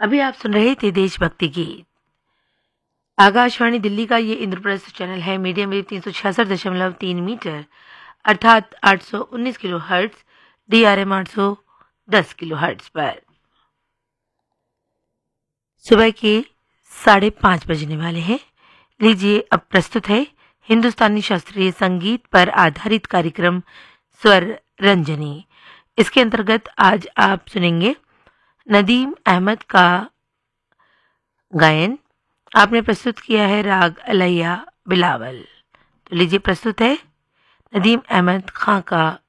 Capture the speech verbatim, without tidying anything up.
अभी आप सुन रहे थे देशभक्ति गीत। आकाशवाणी दिल्ली का ये इंद्रप्रस्थ चैनल है। मीडियम वेव तीन सौ छियासठ दशमलव तीन मीटर अर्थात आठ सौ उन्नीस kilo hertz, D R M आठ सौ दस किलो हर्ट्ज पर सुबह के साढ़े पाँच बजने वाले हैं। लीजिए अब प्रस्तुत है हिंदुस्तानी शास्त्रीय संगीत पर आधारित कार्यक्रम स्वर रंजनी। इसके अंतर्गत आज आप सुनेंगे नदीम अहमद का गायन। आपने प्रस्तुत किया है राग अलैया बिलावल। तो लीजिए प्रस्तुत है नदीम अहमद खां का